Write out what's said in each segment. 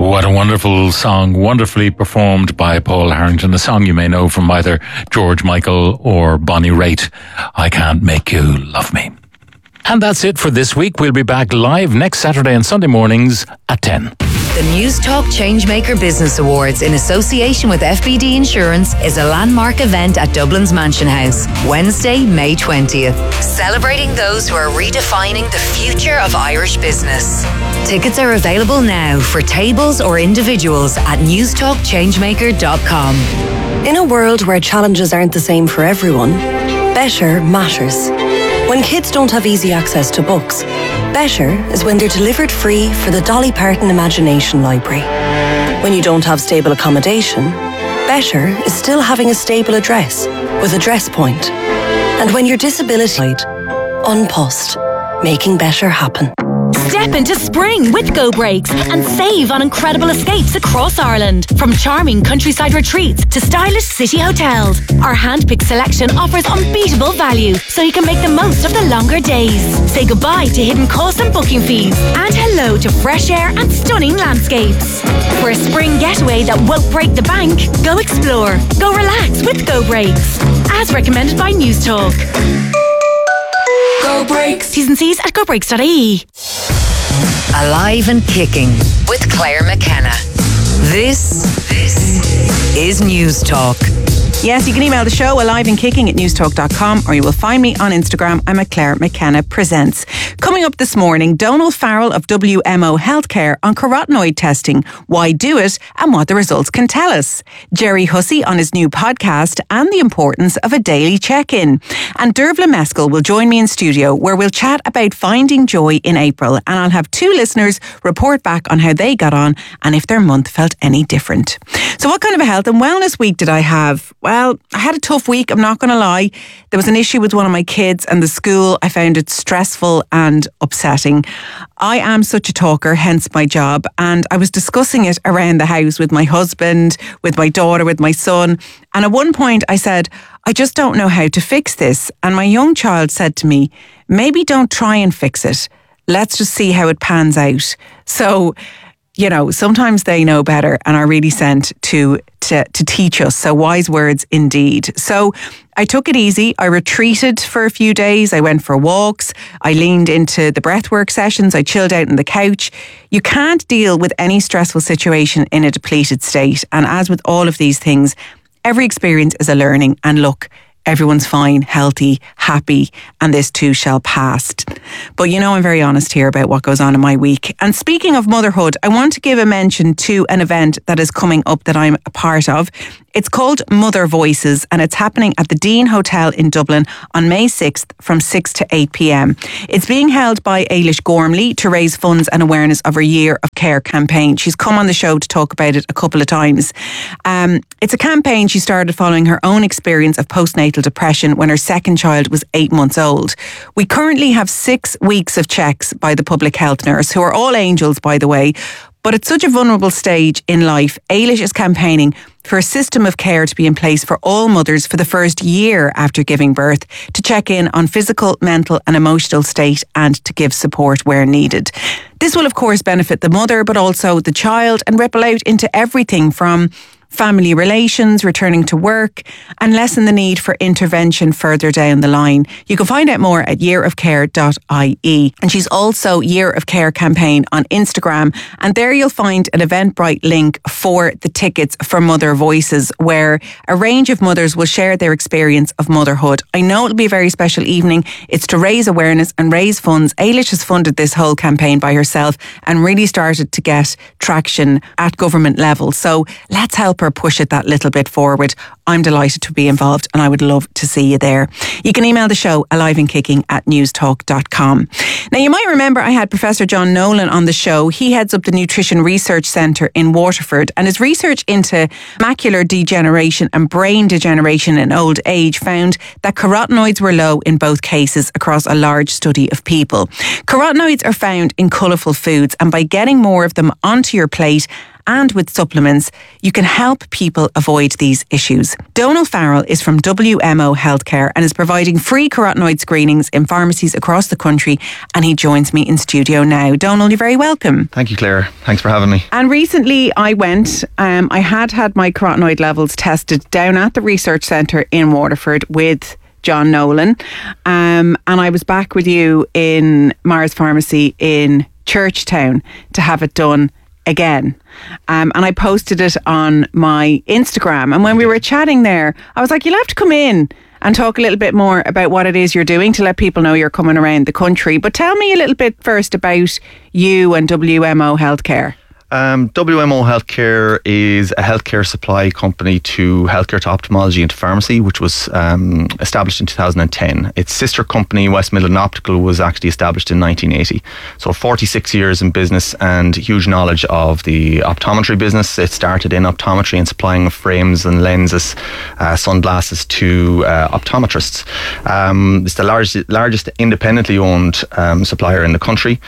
What a wonderful song, wonderfully performed by Paul Harrington, a song you may know from either George Michael or Bonnie Raitt, I Can't Make You Love Me. And that's it for this week. We'll be back live next Saturday and Sunday mornings at 10. The Newstalk Changemaker Business Awards in association with FBD Insurance is a landmark event at Dublin's Mansion House, Wednesday, May 20th, celebrating those who are redefining the future of Irish business. Tickets are available now for tables or individuals at newstalkchangemaker.com. In a world where challenges aren't the same for everyone, better matters. When kids don't have easy access to books, better is when they're delivered free for the Dolly Parton Imagination Library. When you don't have stable accommodation, better is still having a stable address with Address Point. And when your disability, Unpost, making better happen. Step into spring with Go Breaks and save on incredible escapes across Ireland. From charming countryside retreats to stylish city hotels, our hand-picked selection offers unbeatable value so you can make the most of the longer days. Say goodbye to hidden costs and booking fees and hello to fresh air and stunning landscapes. For a spring getaway that won't break the bank, go explore, go relax with Go Breaks. As recommended by Newstalk. Go Breaks. T's and C's at gobreaks.ie. Alive and Kicking with Claire McKenna. This is Newstalk. Yes, you can email the show aliveandkicking@newstalk.com, or you will find me on Instagram. I'm at Claire McKenna Presents. Coming up this morning, Donal Farrell of WMO Healthcare on carotenoid testing, why do it and what the results can tell us. Jerry Hussey on his new podcast and the importance of a daily check-in. And Dervla Meskel will join me in studio where we'll chat about finding joy in April, and I'll have two listeners report back on how they got on and if their month felt any different. So what kind of a health and wellness week did I have? Well, I had a tough week, I'm not going to lie. There was an issue with one of my kids and the school. I found it stressful and upsetting. I am such a talker, hence my job, and I was discussing it around the house with my husband, with my daughter, with my son. And at one point I said, I just don't know how to fix this. And my young child said to me, maybe don't try and fix it. Let's just see how it pans out. So, you know, sometimes they know better and are really sent to teach us. So wise words indeed. So I took it easy. I retreated for a few days. I went for walks. I leaned into the breathwork sessions. I chilled out on the couch. You can't deal with any stressful situation in a depleted state. And as with all of these things, every experience is a learning. And look, everyone's fine, healthy, happy, and this too shall pass. But you know I'm very honest here about what goes on in my week. And speaking of motherhood, I want to give a mention to an event that is coming up that I'm a part of. It's called Mother Voices, and it's happening at the Dean Hotel in Dublin on May 6th from 6 to 8 p.m. It's being held by Ailish Gormley to raise funds and awareness of her Year of Care campaign. She's come on the show to talk about it a couple of times. It's a campaign she started following her own experience of postnatal depression when her second child was 8 months old. We currently have 6 weeks of checks by the public health nurse, who are all angels, by the way. But at such a vulnerable stage in life, Ailish is campaigning for a system of care to be in place for all mothers for the first year after giving birth, to check in on physical, mental and emotional state and to give support where needed. This will of course benefit the mother, but also the child, and ripple out into everything from family relations, returning to work, and lessen the need for intervention further down the line. You can find out more at yearofcare.ie. And she's also Year of Care campaign on Instagram, and there you'll find an Eventbrite link for the tickets for Mother Voices, where a range of mothers will share their experience of motherhood. I know it'll be a very special evening. It's to raise awareness and raise funds. Ailish has funded this whole campaign by herself and really started to get traction at government level. So let's help her push it that little bit forward. I'm delighted to be involved and I would love to see you there. You can email the show aliveandkicking@newstalk.com. Now you might remember I had Professor John Nolan on the show. He heads up the Nutrition Research Centre in Waterford, and his research into macular degeneration and brain degeneration in old age found that carotenoids were low in both cases across a large study of people. Carotenoids are found in colourful foods, and by getting more of them onto your plate and with supplements, you can help people avoid these issues. Donal Farrell is from WMO Healthcare and is providing free carotenoid screenings in pharmacies across the country, and he joins me in studio now. Donal, you're very welcome. Thank you, Claire. Thanks for having me. And recently I went, I had my carotenoid levels tested down at the research centre in Waterford with John Nolan, and I was back with you in Mars Pharmacy in Churchtown to have it done again. And I posted it on my Instagram, and when we were chatting there, I was like, you'll have to come in and talk a little bit more about what it is you're doing to let people know you're coming around the country. But tell me a little bit first about you and WMO Healthcare. WMO Healthcare is a healthcare supply company to healthcare, to ophthalmology and to pharmacy, which was established in 2010. Its sister company, West Midland Optical, was actually established in 1980. So 46 years in business and huge knowledge of the optometry business. It started in optometry and supplying of frames and lenses, sunglasses to optometrists. It's the largest independently owned supplier in the country.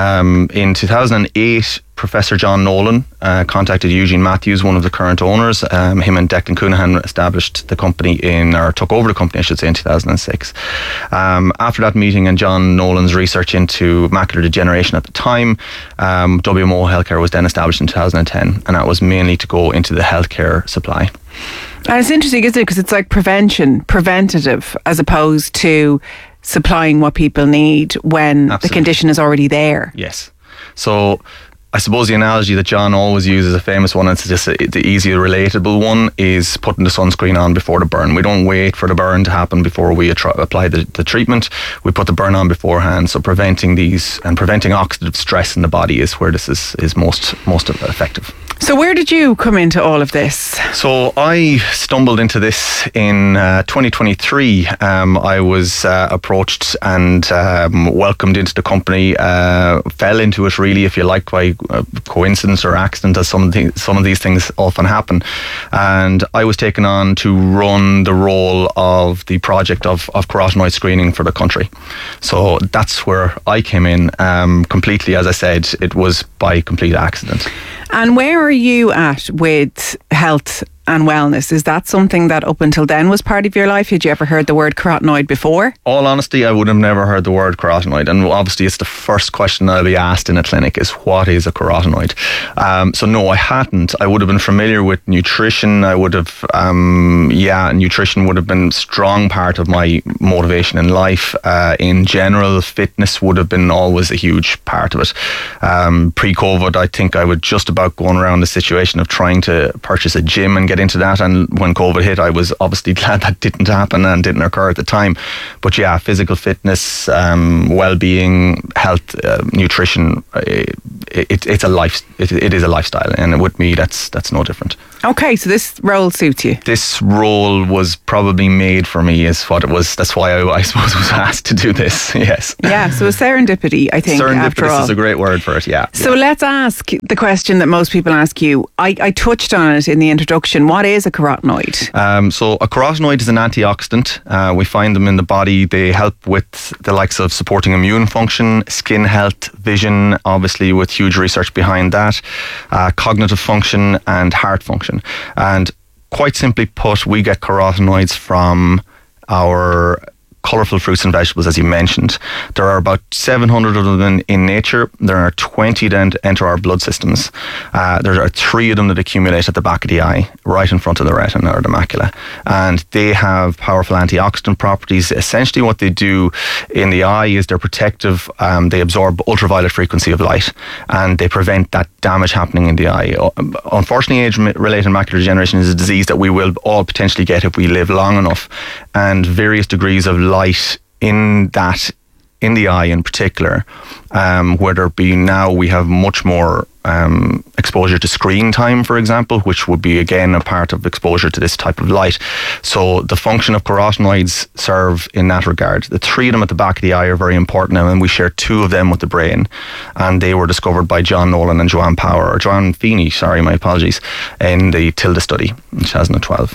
In 2008, Professor John Nolan contacted Eugene Matthews, one of the current owners. Him and Declan Coonahan established the company took over the company, I should say, in 2006. After that meeting and John Nolan's research into macular degeneration at the time, WMO Healthcare was then established in 2010, and that was mainly to go into the healthcare supply. And it's interesting, isn't it? Because it's like preventative, as opposed to supplying what people need when the condition is already there. Yes. So I suppose the analogy that John always uses, a famous one, and it's just the easier relatable one, is putting the sunscreen on before the burn. We don't wait for the burn to happen before we apply the treatment. We put the burn on beforehand. So preventing oxidative stress in the body is where this is most effective. So where did you come into all of this? So I stumbled into this in 2023. I was approached and welcomed into the company, fell into it really, if you like, by coincidence or accident, as some of these things often happen. And I was taken on to run the role of the project of carotenoid screening for the country. So that's where I came in completely. As I said, it was by complete accident. And where are you at with health and wellness? Is that something that up until then was part of your life? Had you ever heard the word carotenoid before? All honesty, I would have never heard the word carotenoid. And obviously it's the first question I'll be asked in a clinic is, what is a carotenoid? So no, I hadn't. I would have been familiar with nutrition. I would have, nutrition would have been a strong part of my motivation in life. In general, fitness would have been always a huge part of it. Pre-COVID, I think I was just about going around the situation of trying to purchase a gym and get into that, and when COVID hit, I was obviously glad that didn't happen and didn't occur at the time. But yeah, physical fitness, well-being, health, nutrition, it's a life. It is a lifestyle, and with me, that's no different. Okay, so this role suits you. This role was probably made for me, is what it was. That's why I suppose was asked to do this. Yes. Yeah. So serendipity, I think. After all, is a great word for it. Yeah. So let's ask the question that most people ask you. I touched on it in the introduction. What is a carotenoid? So a carotenoid is an antioxidant. We find them in the body. They help with the likes of supporting immune function, skin health, vision, obviously with huge research behind that, cognitive function and heart function. And quite simply put, we get carotenoids from our colourful fruits and vegetables, as you mentioned. There are about 700 of them in nature. There are 20 that enter our blood systems. There are 3 of them that accumulate at the back of the eye, right in front of the retina or the macula. And they have powerful antioxidant properties. Essentially what they do in the eye is they're protective. They absorb ultraviolet frequency of light, and they prevent that damage happening in the eye. Unfortunately, age-related macular degeneration is a disease that we will all potentially get if we live long enough, and various degrees of light in the eye in particular, whether it be now we have much more exposure to screen time, for example, which would be again a part of exposure to this type of light. So the function of carotenoids serve in that regard. The 3 of them at the back of the eye are very important, and we share 2 of them with the brain, and they were discovered by John Nolan and Joanne Feeney, my apologies, in the TILDA study in 2012.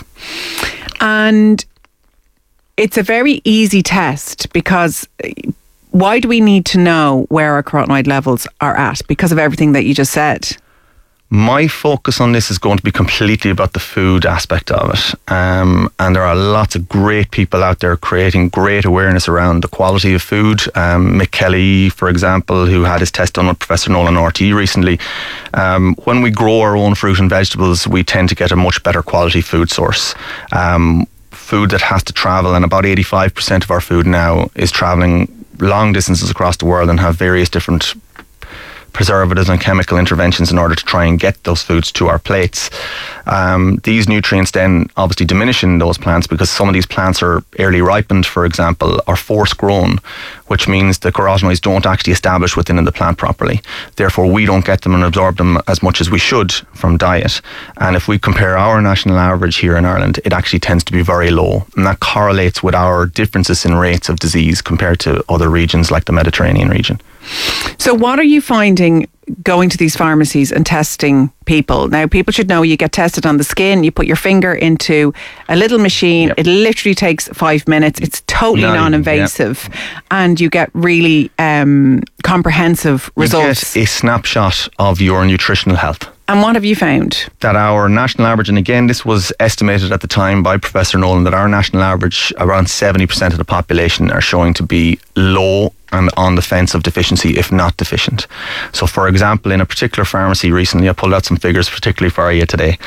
And it's a very easy test, because why do we need to know where our carotenoid levels are at? Because of everything that you just said. My focus on this is going to be completely about the food aspect of it. And there are lots of great people out there creating great awareness around the quality of food. Mick Kelly, for example, who had his test done with Professor Nolan RT recently. When we grow our own fruit and vegetables, we tend to get a much better quality food source. Food that has to travel, and about 85% of our food now is travelling long distances across the world and have various different preservatives and chemical interventions in order to try and get those foods to our plates. These nutrients then obviously diminish in those plants because some of these plants are early ripened, for example, or force grown, which means the carotenoids don't actually establish within the plant properly. Therefore, we don't get them and absorb them as much as we should from diet. And if we compare our national average here in Ireland, it actually tends to be very low. And that correlates with our differences in rates of disease compared to other regions like the Mediterranean region. So what are you finding going to these pharmacies and testing people? Now, people should know you get tested on the skin, you put your finger into a little machine, It literally takes 5 minutes, it's totally non-invasive, and you get really comprehensive results. You get a snapshot of your nutritional health. And what have you found? That our national average, and again, this was estimated at the time by Professor Nolan, that our national average, around 70% of the population are showing to be low and on the fence of deficiency, if not deficient. So, for example, in a particular pharmacy recently, I pulled out some figures particularly for you today.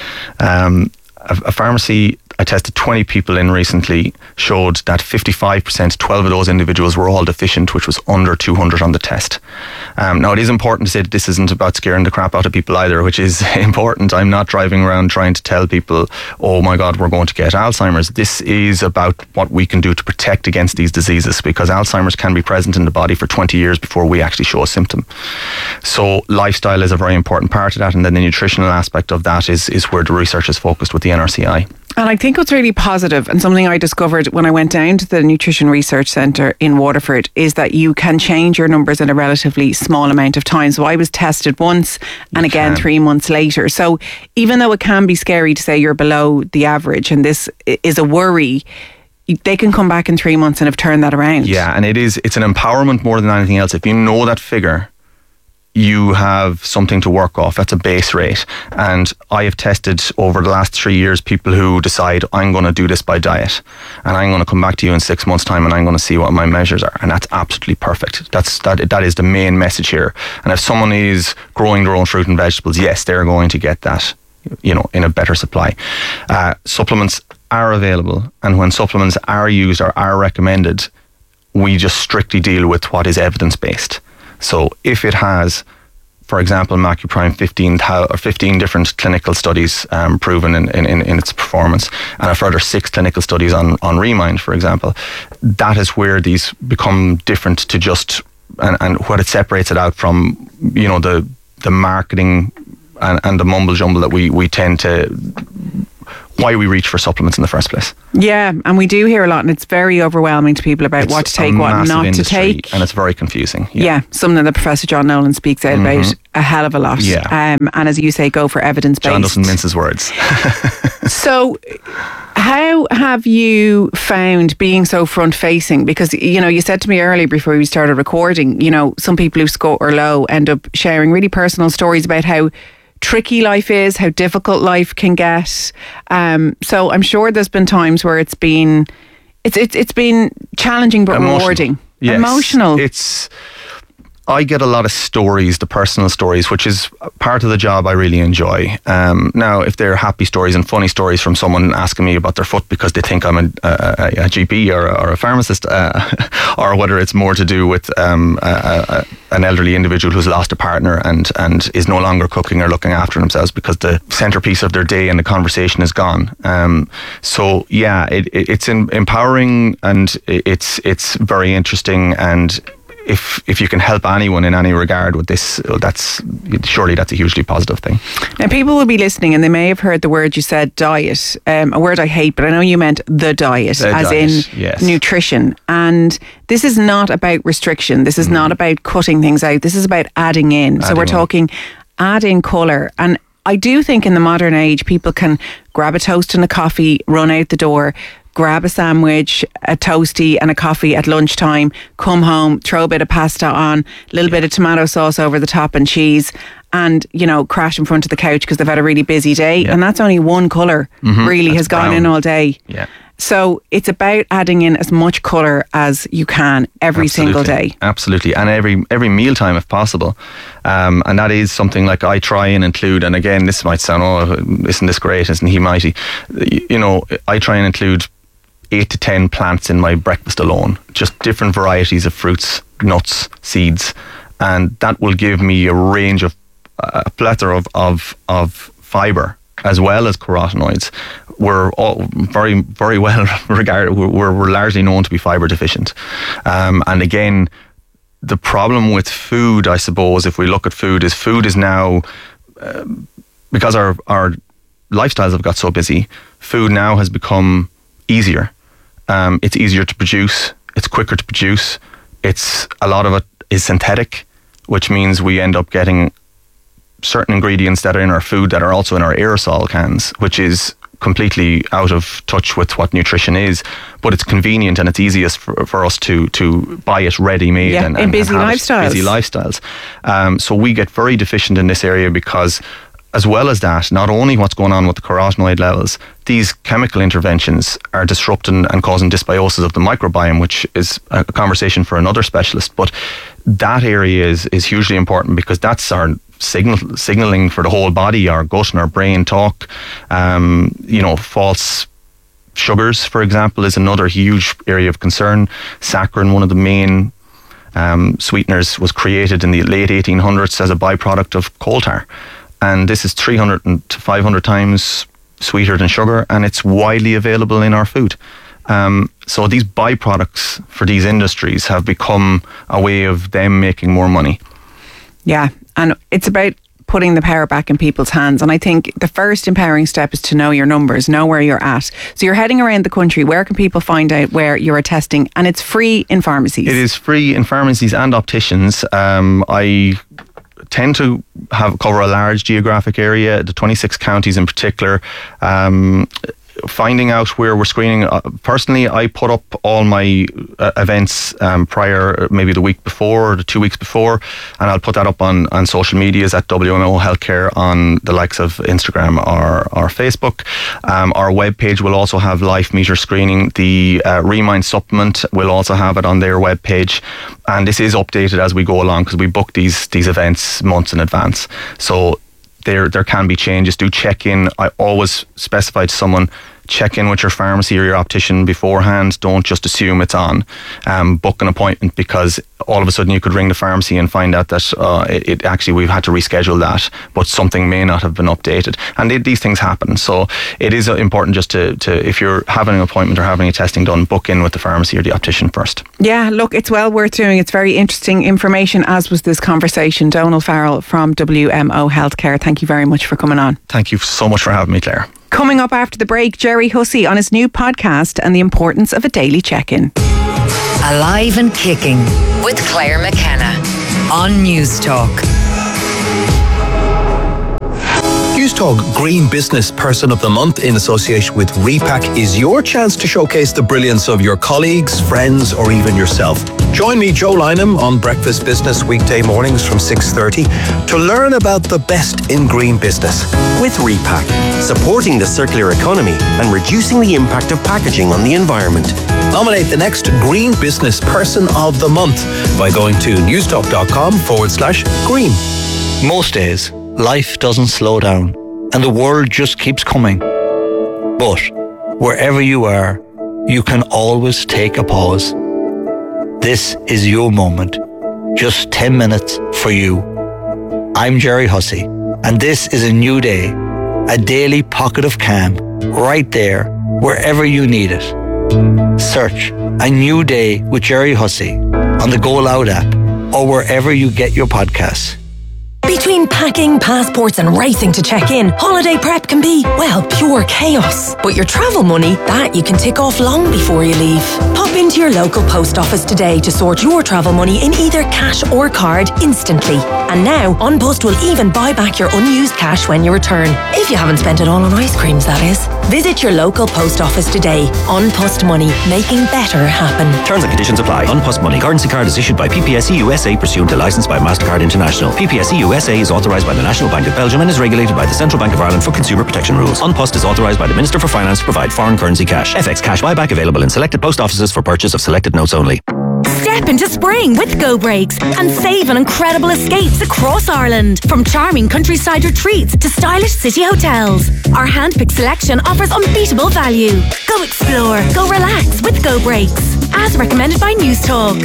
A pharmacy I tested 20 people in recently showed that 55%, 12 of those individuals were all deficient, which was under 200 on the test. Now, it is important to say that this isn't about scaring the crap out of people either, which is important. I'm not driving around trying to tell people, oh my God, we're going to get Alzheimer's. This is about what we can do to protect against these diseases, because Alzheimer's can be present in the body for 20 years before we actually show a symptom. So lifestyle is a very important part of that, and then the nutritional aspect of that is where the research is focused with the NRCI. And I think what's really positive, and something I discovered when I went down to the Nutrition Research Centre in Waterford, is that you can change your numbers in a relatively small amount of time. So I was tested once and again 3 months later. So even though it can be scary to say you're below the average and this is a worry, they can come back in 3 months and have turned that around. Yeah, and it's an empowerment more than anything else. If you know that figure, you have something to work off. That's a base rate. And I have tested over the last 3 years people who decide, I'm going to do this by diet, and I'm going to come back to you in 6 months' time and I'm going to see what my measures are. And that's absolutely perfect. That is the main message here. And if someone is growing their own fruit and vegetables, yes, they're going to get that, in a better supply. Supplements are available, and when supplements are used or are recommended, we just strictly deal with what is evidence-based. So if it has, for example, Macuprime 15 different clinical studies proven in its performance, and a further 6 clinical studies on Remind, for example, that is where these become different to just, and what it separates it out from, the marketing and the mumble jumble that we tend to, why we reach for supplements in the first place. Yeah, and we do hear a lot, and it's very overwhelming to people about what to take, what not to take. And it's very confusing. Yeah, something that Professor John Nolan speaks out about a hell of a lot. Yeah. And as you say, go for evidence-based. John doesn't mince his words. So how have you found being so front-facing? Because, you said to me earlier before we started recording, some people who score low end up sharing really personal stories about how tricky life is, how difficult life can get. So I'm sure there's been times where it's been challenging but rewarding. Yes. Emotional. I get a lot of stories, the personal stories, which is part of the job I really enjoy. Now, if they're happy stories and funny stories from someone asking me about their foot because they think I'm a GP or a pharmacist, or whether it's more to do with an elderly individual who's lost a partner and is no longer cooking or looking after themselves because the centerpiece of their day and the conversation is gone. So yeah, it's empowering, and it's very interesting, and if you can help anyone in any regard with this, that's a hugely positive thing. Now, people will be listening and they may have heard the word you said, diet, a word I hate, but I know you meant the diet, in nutrition. And this is not about restriction. This is not about cutting things out. This is about adding in. So we're talking add in colour. And I do think in the modern age, people can grab a toast and a coffee, run out the door, grab a sandwich, a toastie and a coffee at lunchtime, come home, throw a bit of pasta on, a little bit of tomato sauce over the top and cheese, and, crash in front of the couch because they've had a really busy day. Yeah. And that's only one colour really has gone in all day. Yeah. So it's about adding in as much colour as you can every single day. Absolutely. And every mealtime if possible. And that is something like I try and include, and again, this might sound, isn't this great, isn't he mighty? I try and include 8 to 10 plants in my breakfast alone. Just different varieties of fruits, nuts, seeds. And that will give me a range of, a plethora of fibre as well as carotenoids. We're all very, very well regarded. We're largely known to be fibre deficient. And again, the problem with food, I suppose, if we look at food is now, because our lifestyles have got so busy, food now has become easier. It's easier to produce. It's quicker to produce. A lot of it is synthetic, which means we end up getting certain ingredients that are in our food that are also in our aerosol cans, which is completely out of touch with what nutrition is, but it's convenient and it's easiest for us to buy it ready-made and busy lifestyles. So we get very deficient in this area because, as well as that, not only what's going on with the carotenoid levels, these chemical interventions are disrupting and causing dysbiosis of the microbiome, which is a conversation for another specialist. But that area is hugely important because that's our signaling for the whole body. Our gut and our brain talk. False sugars, for example, is another huge area of concern. Saccharin, one of the main sweeteners, was created in the late 1800s as a byproduct of coal tar. And this is 300 to 500 times sweeter than sugar, and it's widely available in our food. So these byproducts for these industries have become a way of them making more money. Yeah, and it's about putting the power back in people's hands. And I think the first empowering step is to know your numbers, know where you're at. So you're heading around the country. Where can people find out where you're testing? And it's free in pharmacies. It is free in pharmacies and opticians. I tend to cover a large geographic area, the 26 counties in particular. Finding out where we're screening. Personally, I put up all my events prior, maybe the week before or the 2 weeks before, and I'll put that up on social medias at WMO Healthcare on the likes of Instagram or Facebook. Our webpage will also have life meter screening. The Remind supplement will also have it on their webpage, and this is updated as we go along because we book these events months in advance. So there can be changes. Do check in. I always specify to someone, check in with your pharmacy or your optician beforehand. Don't just assume it's on. Book an appointment, because all of a sudden you could ring the pharmacy and find out that it actually we've had to reschedule that, but something may not have been updated. And these things happen. So it is important just to if you're having an appointment or having a testing done, book in with the pharmacy or the optician first. Yeah, look, it's well worth doing. It's very interesting information, as was this conversation. Donal Farrell from WMO Healthcare, thank you very much for coming on. Thank you so much for having me, Claire. Coming up after the break, Gerry Hussey on his new podcast and the importance of a daily check-in. Alive and Kicking with Claire McKenna on News Talk. News Talk Green Business Person of the Month in association with Repack is your chance to showcase the brilliance of your colleagues, friends, or even yourself. Join me, Joe Lynham, on Breakfast Business weekday mornings from 6:30 to learn about the best in green business. With Repack, supporting the circular economy and reducing the impact of packaging on the environment. Nominate the next Green Business Person of the Month by going to newstalk.com/green. Most days, life doesn't slow down and the world just keeps coming. But wherever you are, you can always take a pause. This is your moment. Just 10 minutes for you. I'm Gerry Hussey, and this is a new day, a daily pocket of calm, right there, wherever you need it. Search A New Day with Gerry Hussey on the Go Loud app or wherever you get your podcasts. Between packing, passports and racing to check in, holiday prep can be, well, pure chaos. But your travel money, that you can tick off long before you leave. Pop into your local post office today to sort your travel money in either cash or card instantly. And now, An Post will even buy back your unused cash when you return. If you haven't spent it all on ice creams, that is. Visit your local post office today. An Post Money, making better happen. Terms and conditions apply. An Post Money currency card is issued by PPSE USA, pursuant to license by MasterCard International. PPSE Blue SA is authorised by the National Bank of Belgium and is regulated by the Central Bank of Ireland for consumer protection rules. An Post is authorised by the Minister for Finance to provide foreign currency cash. FX cash buyback available in selected post offices for purchase of selected notes only. Step into spring with Go Brakes and save on incredible escapes across Ireland. From charming countryside retreats to stylish city hotels. Our hand-picked selection offers unbeatable value. Go explore, go relax with Go Brakes. As recommended by News Talk.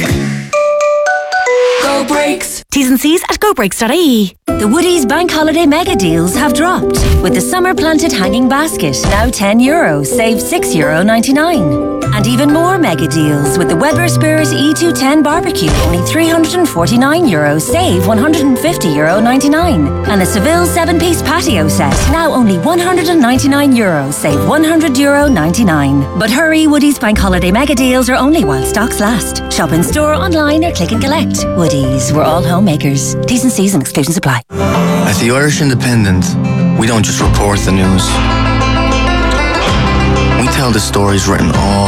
Go Brakes. T's and C's at gobrakes.ie. The Woodies Bank Holiday Mega Deals have dropped. With the summer planted hanging basket, now €10, save €6.99. And even more mega deals with the Weber Spirit E210 barbecue, only €349, save €150.99. And the Seville 7-piece patio set, now only €199, save €100.99. But hurry, Woodies Bank Holiday Mega Deals are only while stocks last. Shop in store, online or click and collect. Woodies, we're all homemakers. T's and C's and exclusions apply. At the Irish Independent, we don't just report the news. We tell the stories written all